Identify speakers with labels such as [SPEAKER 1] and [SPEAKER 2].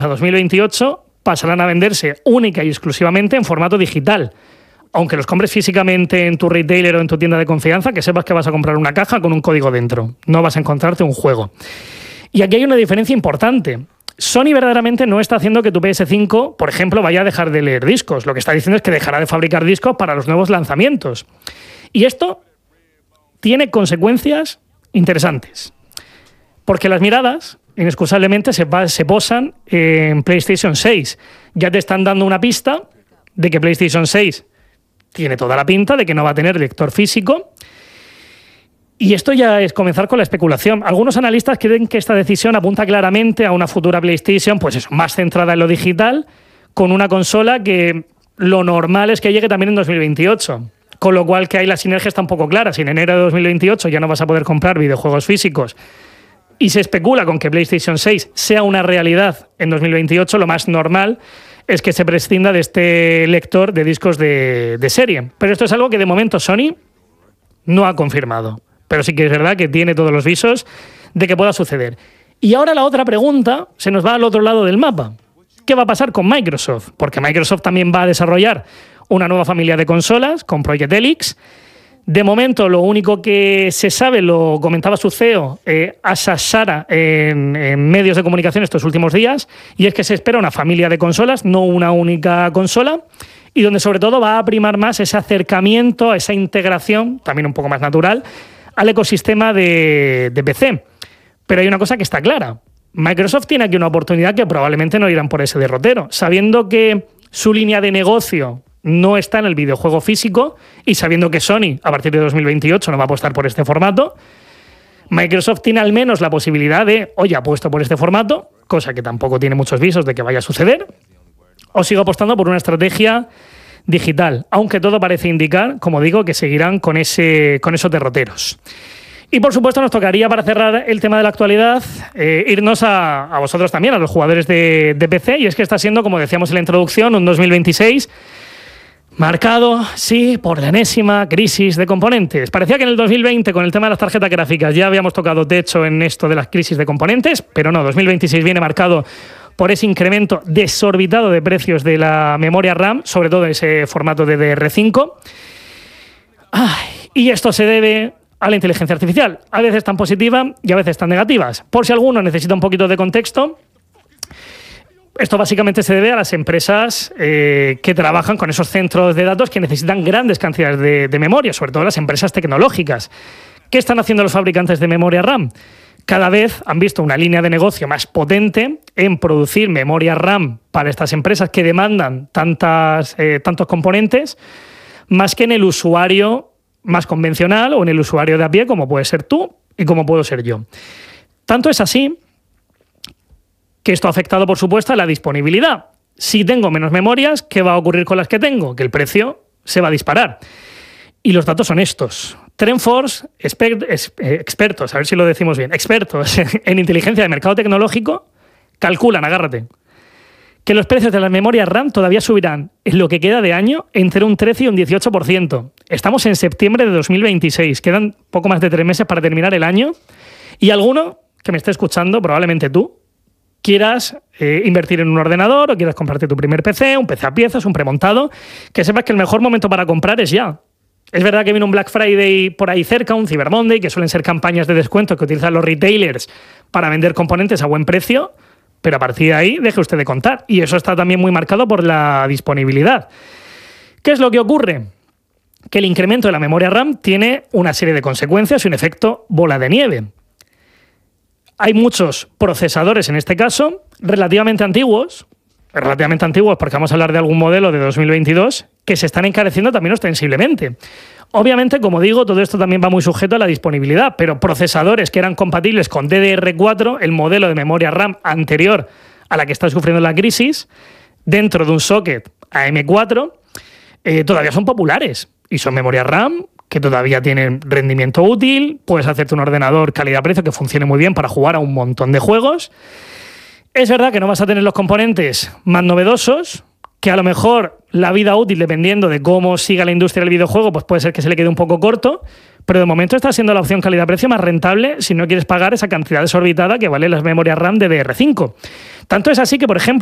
[SPEAKER 1] a 2028 pasarán a venderse única y exclusivamente en formato digital. Aunque los compres físicamente en tu retailer o en tu tienda de confianza, que sepas que vas a comprar una caja con un código dentro. No vas a encontrarte un juego. Y aquí hay una diferencia importante. Sony verdaderamente no está haciendo que tu PS5, por ejemplo, vaya a dejar de leer discos. Lo que está diciendo es que dejará de fabricar discos para los nuevos lanzamientos. Y esto tiene consecuencias interesantes. Porque las miradas, inexcusablemente, se posan en PlayStation 6. Ya te están dando una pista de que PlayStation 6 tiene toda la pinta de que no va a tener lector físico. Y esto ya es comenzar con la especulación. Algunos analistas creen que esta decisión apunta claramente a una futura PlayStation, pues eso, más centrada en lo digital, con una consola que lo normal es que llegue también en 2028. Con lo cual que ahí la sinergia está un poco clara. Si en enero de 2028 ya no vas a poder comprar videojuegos físicos y se especula con que PlayStation 6 sea una realidad en 2028, lo más normal es que se prescinda de este lector de discos de serie. Pero esto es algo que de momento Sony no ha confirmado. Pero sí que es verdad que tiene todos los visos de que pueda suceder. Y ahora la otra pregunta se nos va al otro lado del mapa. ¿Qué va a pasar con Microsoft? Porque Microsoft también va a desarrollar una nueva familia de consolas con Project Helix. De momento, lo único que se sabe, lo comentaba su CEO, Asa Sara, en medios de comunicación estos últimos días, y es que se espera una familia de consolas, no una única consola, y donde sobre todo va a primar más ese acercamiento, esa integración, también un poco más natural, al ecosistema de PC. Pero hay una cosa que está clara. Microsoft tiene aquí una oportunidad que probablemente no irán por ese derrotero, sabiendo que su línea de negocio no está en el videojuego físico y sabiendo que Sony a partir de 2028 no va a apostar por este formato. Microsoft tiene al menos la posibilidad de, oye, apuesto por este formato, cosa que tampoco tiene muchos visos de que vaya a suceder, o sigo apostando por una estrategia digital, aunque todo parece indicar, como digo, que seguirán con esos derroteros. Y por supuesto nos tocaría, para cerrar el tema de la actualidad, irnos a vosotros también, a los jugadores de PC, y es que está siendo, como decíamos en la introducción, un 2026 marcado, sí, por la enésima crisis de componentes. Parecía que en el 2020, con el tema de las tarjetas gráficas, ya habíamos tocado techo en esto de las crisis de componentes, pero no, 2026 viene marcado por ese incremento desorbitado de precios de la memoria RAM, sobre todo en ese formato de DDR5. Y esto se debe a la inteligencia artificial, a veces tan positiva y a veces tan negativas. Por si alguno necesita un poquito de contexto, esto básicamente se debe a las empresas que trabajan con esos centros de datos que necesitan grandes cantidades de memoria, sobre todo las empresas tecnológicas. ¿Qué están haciendo los fabricantes de memoria RAM? Cada vez han visto una línea de negocio más potente en producir memoria RAM para estas empresas que demandan tantos componentes, más que en el usuario más convencional o en el usuario de a pie, como puede ser tú y como puedo ser yo. Tanto es así que esto ha afectado, por supuesto, a la disponibilidad. Si tengo menos memorias, ¿qué va a ocurrir con las que tengo? Que el precio se va a disparar. Y los datos son estos. TrendForce, expertos, a ver si lo decimos bien, expertos en inteligencia de mercado tecnológico, calculan, agárrate, que los precios de las memorias RAM todavía subirán en lo que queda de año entre un 13 y un 18%. Estamos en septiembre de 2026, quedan poco más de 3 meses para terminar el año, y alguno que me esté escuchando, probablemente tú, quieras invertir en un ordenador o quieras comprarte tu primer PC, un PC a piezas, un premontado, que sepas que el mejor momento para comprar es ya. Es verdad que viene un Black Friday por ahí cerca, un Cyber Monday, que suelen ser campañas de descuento que utilizan los retailers para vender componentes a buen precio, pero a partir de ahí deje usted de contar. Y eso está también muy marcado por la disponibilidad. ¿Qué es lo que ocurre? Que el incremento de la memoria RAM tiene una serie de consecuencias y un efecto bola de nieve. Hay muchos procesadores, en este caso, relativamente antiguos porque vamos a hablar de algún modelo de 2022, que se están encareciendo también ostensiblemente. Obviamente, como digo, todo esto también va muy sujeto a la disponibilidad, pero procesadores que eran compatibles con DDR4, el modelo de memoria RAM anterior a la que está sufriendo la crisis, dentro de un socket AM4, todavía son populares y son memoria RAM que todavía tienen rendimiento útil, puedes hacerte un ordenador calidad-precio que funcione muy bien para jugar a un montón de juegos. Es verdad que no vas a tener los componentes más novedosos, que a lo mejor la vida útil, dependiendo de cómo siga la industria del videojuego, pues puede ser que se le quede un poco corto, pero de momento está siendo la opción calidad-precio más rentable si no quieres pagar esa cantidad desorbitada que vale las memorias RAM de DDR5. Tanto es así que, por ejemplo,